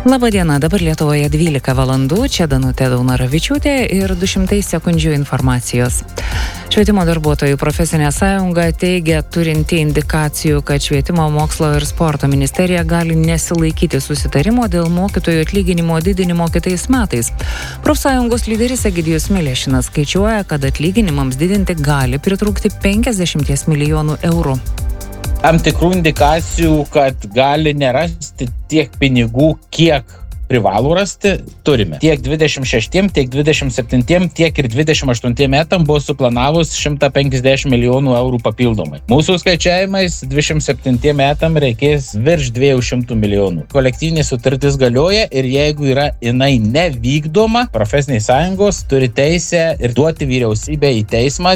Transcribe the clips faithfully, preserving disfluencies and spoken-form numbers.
Labadiena, dabar Lietuvoje dvylika valandų, čia Danutė Daunaravičiūtė ir du šimtai sekundžių informacijos. Švietimo darbuotojų profesinė sąjunga teigia turinti indikacijų, kad Švietimo mokslo ir sporto ministerija gali nesilaikyti susitarimo dėl mokytojų atlyginimo didinimo kitais metais. Profsąjungos lyderis Egidijus Milešinas skaičiuoja, kad atlyginimams didinti gali pritrūkti penkiasdešimt milijonų eurų. Tam tikrų indikacijų, kad gali nerasti tiek pinigų, kiek privalo rasti, turime. Tiek dvidešimt šeštiem, tiek dvidešimt septintiem, tiek ir dvidešimt aštuntiem metam buvo suplanavus šimtą penkiasdešimt milijonų eurų papildomai. Mūsų skaičiavimais dvidešimt septintiem metam reikės virš dviejų šimtų milijonų. Kolektyvinė sutartis galioja ir jeigu yra jinai nevykdoma, profesinės sąjungos turi teisę ir duoti vyriausybę į teismą.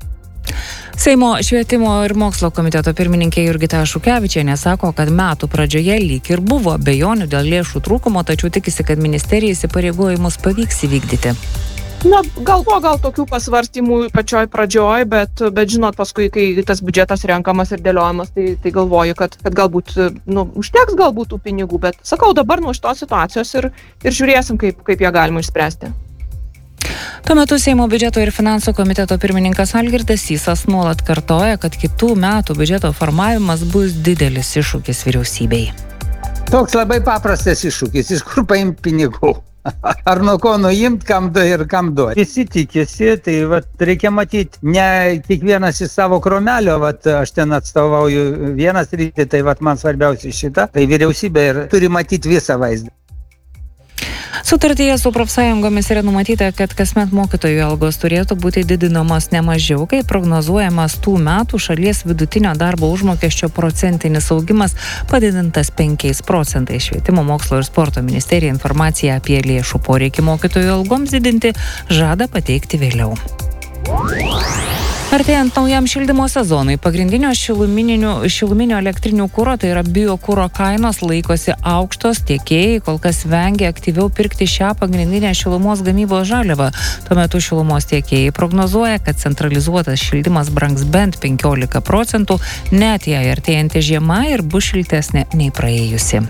Seimo švietimo ir mokslo komiteto pirmininkė Jurgita Šukevičienė sako, kad metų pradžioje lyg ir buvo abejonių dėl lėšų trūkumo, tačiau tikisi, kad ministerija įsipareigojimus pavyks įvykdyti. Na, gal buvo gal tokių pasvarstymų pačioj pradžioj, bet, bet žinot, paskui, kai tas biudžetas renkamas ir dėliojamas, tai, tai galvoju, kad, kad galbūt, nu, užteks galbūt tų pinigų, bet sakau, dabar nuo šitos situacijos ir, ir žiūrėsim, kaip, kaip ją galima išspręsti. Tuo metu Seimo biudžeto ir finansų komiteto pirmininkas Algirdas Sysas nuolat kartoja, kad kitų metų biudžeto formavimas bus didelis iššūkis vyriausybei. Toks labai paprastas iššūkis, iš kur paimti pinigų. Ar nuo ko nuimt, kam du ir kam duoti. Visi tikisi, tai vat, reikia matyti, ne kiekvienas iš savo kromelio, vat, aš ten atstovauju vienas rytį, tai vat, man svarbiausia šita, tai vyriausybė ir turi matyti visą vaizdą. Sutartyje su profsąjungomis yra numatyta, kad kasmet mokytojų algos turėtų būti didinamos ne mažiau, kai prognozuojamas tų metų šalies vidutinio darbo užmokesčio procentinis augimas padidintas penkiais procentais. Švietimo mokslo ir sporto ministerija informaciją apie lėšų poreikį mokytojų algoms didinti žada pateikti vėliau. Artėjant naujam šildymo sezonui, pagrindinio šiluminio elektrinių kuro, tai yra biokuro kainos laikosi aukštos, tiekėjai kol kas vengia aktyviau pirkti šią pagrindinę šilumos gamybos žaliavą. Tuo metu šilumos tiekėjai prognozuoja, kad centralizuotas šildymas brangs bent penkiolika procentų, net jei artėjanti žiema ir bus šiltesnė nei praėjusi.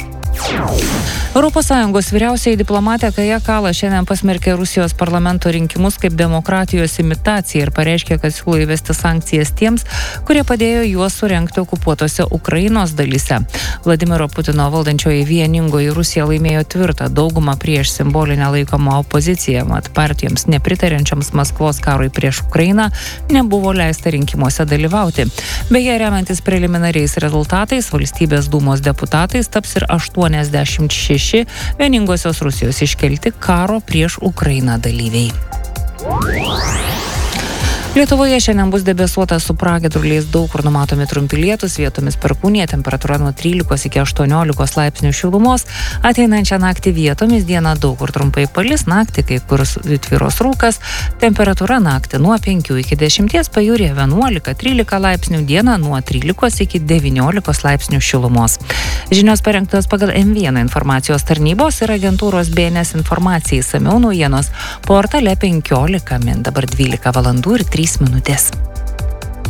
Europos Sąjungos vyriausioji diplomatė Kaja Kallas šiandien pasmerkė Rusijos parlamento rinkimus kaip demokratijos imitaciją ir pareiškė, kad siūlo įvesti sankcijas tiems, kurie padėjo juos surengti okupuotose Ukrainos dalyse. Vladimiro Putino valdančioji vieningoji Rusija laimėjo tvirtą daugumą prieš simbolinę laikomą opoziciją, mat partijoms nepritariančiams Maskvos karui prieš Ukrainą nebuvo leista rinkimuose dalyvauti. Beje, remiantis preliminariais rezultatais, valstybės dūmos deputatais taps ir aštuoniasdešimt šeši vieningosios Rusijos iškelti karo prieš Ukrainą dalyviai. Lietuvoje šiandien bus debesuota su pragiedruliais, daug kur numatomi trumpi lietūs, vietomis perkūnija, temperatūra nuo trylikos iki aštuoniolikos laipsnių šilumos. Ateinančią naktį vietomis dieną daug kur trumpai palis, naktį kai kur tvyros rūkas, temperatūra naktį nuo penkių iki dešimties, pajūryje vienuolika trylika laipsnių, dieną nuo trylikos iki devyniolikos laipsnių šilumos. Žinios parengtos pagal M vieną informacijos tarnybos ir agentūros B N S informacijai, išsamiau naujienos portale penkiolika min, dabar dvylika valandų ir trys minutės.